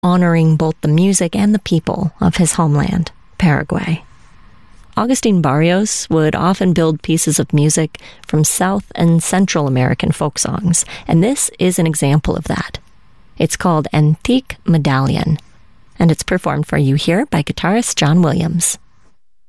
honoring both the music and the people of his homeland, Paraguay. Agustin Barrios would often build pieces of music from South and Central American folk songs, and this is an example of that. It's called Antique Medallion, and it's performed for you here by guitarist John Williams.